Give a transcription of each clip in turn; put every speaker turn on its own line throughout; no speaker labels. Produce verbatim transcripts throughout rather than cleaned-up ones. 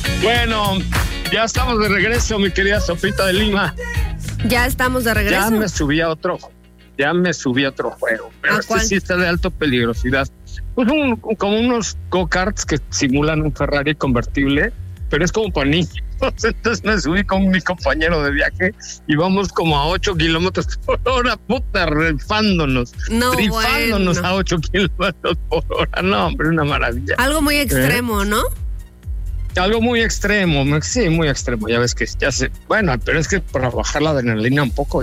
Bueno, ya estamos de regreso, mi querida Sofita de Lima.
Ya estamos de regreso.
Ya me subí a otro, ya me subí a otro juego, pero este sí está de alta peligrosidad. Pues un, como unos go-karts que simulan un Ferrari convertible, pero es como para niños. Entonces me subí con mi compañero de viaje y vamos como a ocho kilómetros por hora, puta, rifándonos,
no,
rifándonos
bueno.
a ocho kilómetros por hora. No, hombre, una maravilla.
Algo muy extremo, ¿eh? ¿No?
Algo muy extremo, sí, muy extremo. Ya ves que ya sé, bueno, pero es que para bajar la adrenalina un poco.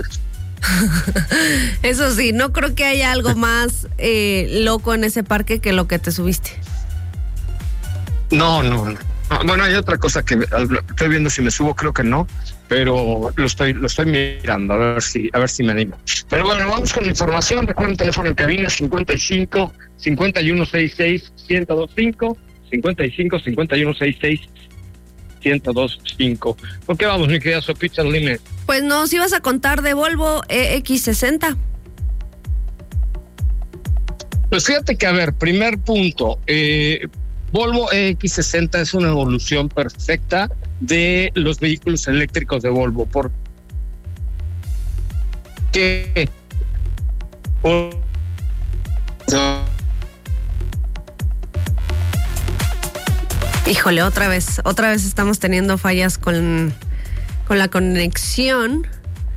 Eso sí, no creo que haya algo más eh, loco en ese parque que lo que te subiste.
No, no, no. Bueno, hay otra cosa que estoy viendo si me subo, creo que no, pero lo estoy, lo estoy mirando a ver si, a ver si me animo. Pero bueno, vamos con la información. Recuerden el teléfono en cabina cincuenta y cinco, cincuenta y uno sesenta y seis, ciento veinticinco, cincuenta y cinco, cincuenta y uno sesenta y seis, ciento veinticinco. ¿Por qué vamos, mi querida Sopita, dime?
Pues nos ibas a contar de Volvo E X sesenta.
Pues fíjate que, a ver, primer punto, eh, Volvo E X sesenta es una evolución perfecta de los vehículos eléctricos de Volvo. ¿Por qué? Por...
Híjole, otra vez, otra vez estamos teniendo fallas con, con la conexión.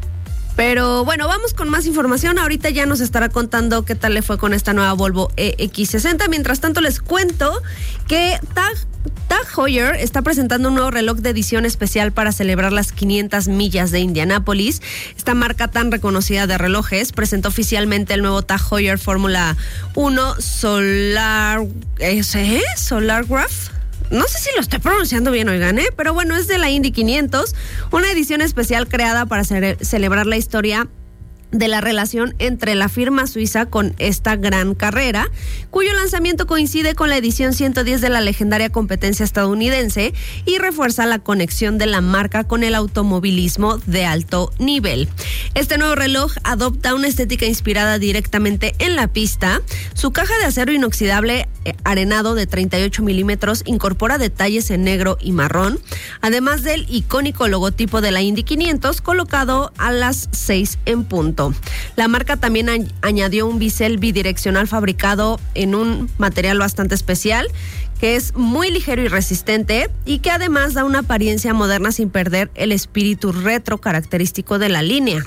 Pero bueno, vamos con más información. Ahorita ya nos estará contando qué tal le fue con esta nueva Volvo E X sesenta. Mientras tanto, les cuento que Tag, Tag Heuer está presentando un nuevo reloj de edición especial para celebrar las quinientas millas de Indianápolis. Esta marca tan reconocida de relojes presentó oficialmente el nuevo Tag Heuer Fórmula uno Solar... ¿Ese? Solargraph. No sé si lo estoy pronunciando bien, oigan, ¿eh? Pero bueno, es de la Indy quinientos, una edición especial creada para ce- celebrar la historia de la relación entre la firma suiza con esta gran carrera, cuyo lanzamiento coincide con la edición ciento diez de la legendaria competencia estadounidense y refuerza la conexión de la marca con el automovilismo de alto nivel. Este nuevo reloj adopta una estética inspirada directamente en la pista. Su caja de acero inoxidable arenado de treinta y ocho milímetros incorpora detalles en negro y marrón, además del icónico logotipo de la Indy quinientos colocado a las seis en punto. La marca también a- añadió un bisel bidireccional fabricado en un material bastante especial, que es muy ligero y resistente y que además da una apariencia moderna sin perder el espíritu retro característico de la línea.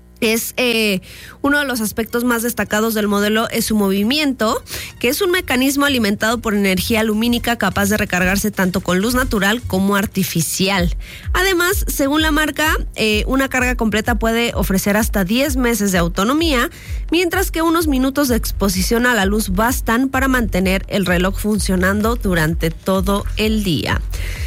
Es eh, uno de los aspectos más destacados del modelo es su movimiento, que es un mecanismo alimentado por energía lumínica capaz de recargarse tanto con luz natural como artificial. Además, según la marca, eh, una carga completa puede ofrecer hasta diez meses de autonomía, mientras que unos minutos de exposición a la luz bastan para mantener el reloj funcionando durante todo el día.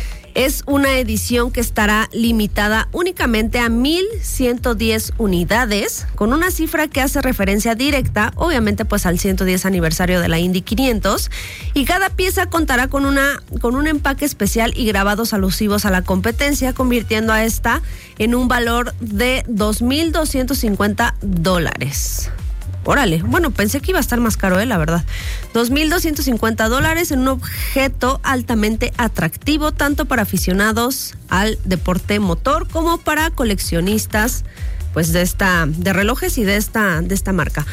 Es una edición que estará limitada únicamente a mil ciento diez unidades, con una cifra que hace referencia directa, obviamente, pues al ciento diez aniversario de la Indy quinientos, y cada pieza contará con una con un empaque especial y grabados alusivos a la competencia, convirtiendo a esta en un valor de dos mil doscientos cincuenta dólares. Órale, bueno, pensé que iba a estar más caro, eh, la verdad. dos mil doscientos cincuenta dólares en un objeto altamente atractivo, tanto para aficionados al deporte motor como para coleccionistas, pues de esta, de relojes y de esta, de esta marca.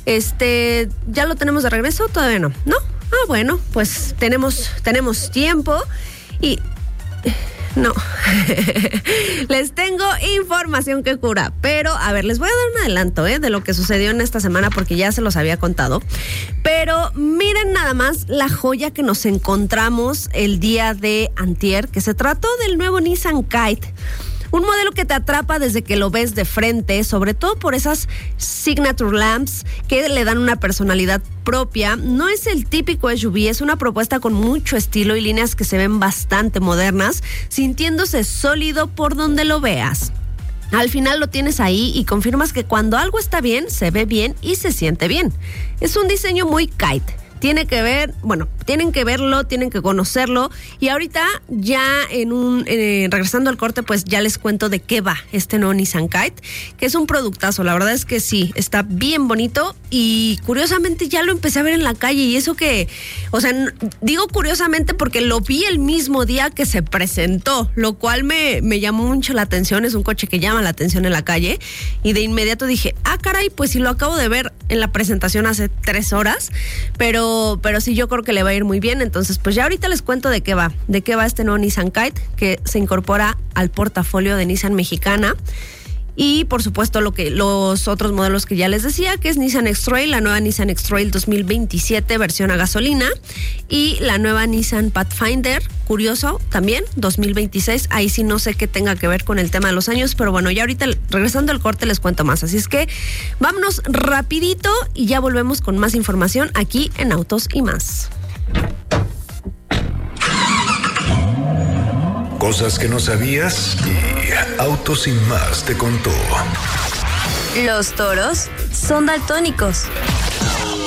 Este, ¿ya lo tenemos de regreso? Todavía no, ¿no? Ah, bueno, pues tenemos, tenemos tiempo y... No, les tengo información que cura, pero a ver, les voy a dar un adelanto ¿eh? de lo que sucedió en esta semana porque ya se los había contado, pero miren nada más la joya que nos encontramos el día de antier, que se trató del nuevo Nissan Kite. Un modelo que te atrapa desde que lo ves de frente, sobre todo por esas signature lamps que le dan una personalidad propia. No es el típico S U V, es una propuesta con mucho estilo y líneas que se ven bastante modernas, sintiéndose sólido por donde lo veas. Al final lo tienes ahí y confirmas que cuando algo está bien, se ve bien y se siente bien. Es un diseño muy Kite. Tiene que ver, bueno, tienen que verlo, tienen que conocerlo. Y ahorita ya en un, eh, regresando al corte, pues ya les cuento de qué va este nuevo Nissan Kite, que es un productazo. La verdad es que sí, está bien bonito y curiosamente ya lo empecé a ver en la calle y eso que, o sea, digo curiosamente porque lo vi el mismo día que se presentó, lo cual me, me llamó mucho la atención. Es un coche que llama la atención en la calle y de inmediato dije, ah, caray, pues sí lo acabo de ver en la presentación hace tres horas, pero, pero sí, yo creo que le va a ir muy bien. Entonces, pues ya ahorita les cuento de qué va, de qué va este nuevo Nissan Kite que se incorpora al portafolio de Nissan Mexicana. Y por supuesto lo que los otros modelos que ya les decía, que es Nissan X-Trail, la nueva Nissan X-Trail dos mil veintisiete versión a gasolina y la nueva Nissan Pathfinder, curioso también, dos mil veintiséis. Ahí sí no sé qué tenga que ver con el tema de los años, pero bueno, ya ahorita regresando al corte les cuento más. Así es que vámonos rapidito y ya volvemos con más información aquí en Autos y Más.
Cosas que no sabías y Autos y Más te contó.
Los toros son daltónicos.